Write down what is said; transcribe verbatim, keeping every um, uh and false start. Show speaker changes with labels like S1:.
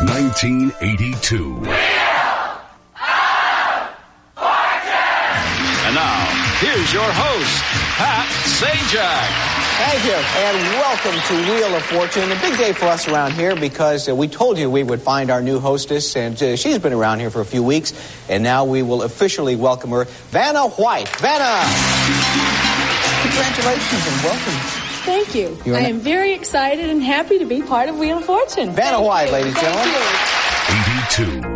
S1: nineteen eighty-two.
S2: And now, here's your host, Pat Sajak.
S3: Thank you, and welcome to Wheel of Fortune. A big day for us around here because uh, we told you we would find our new hostess, and uh, she's been around here for a few weeks, and now we will officially welcome her, Vanna White. Vanna! Congratulations and welcome.
S4: Thank you.
S3: You're
S4: I
S3: not-
S4: am very excited and happy to be part of Wheel of Fortune.
S3: Vanna
S4: Thank
S3: White,
S4: you.
S3: ladies and
S4: Thank
S3: gentlemen.
S4: you.
S1: eighty-two.